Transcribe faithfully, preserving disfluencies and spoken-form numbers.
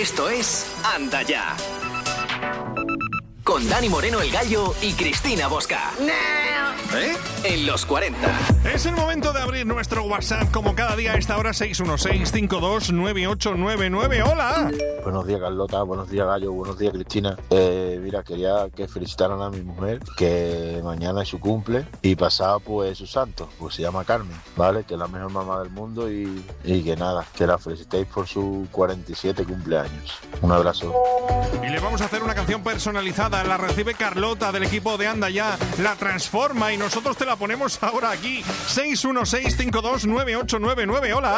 Esto es Anda Ya. Con Dani Moreno el Gallo y Cristina Bosca. ¿Eh? En los cuarenta. Es el momento de abrir nuestro WhatsApp como cada día a esta hora, seis uno seis, cinco dos nueve ocho nueve nueve. ¡Hola! Buenos días, Carlota. Buenos días, Gallo. Buenos días, Cristina. Eh, mira, quería que felicitaran a mi mujer, que mañana es su cumple y pasado pues su santo, pues se llama Carmen, ¿vale? Que es la mejor mamá del mundo y, y que nada, que la felicitéis por su cuarenta y siete cumpleaños. Un abrazo. Y le vamos a hacer una canción personalizada. La recibe Carlota del equipo de Anda Ya, la transforma y nosotros te la ponemos ahora aquí. seis uno seis, cinco dos nueve ocho nueve nueve. Hola.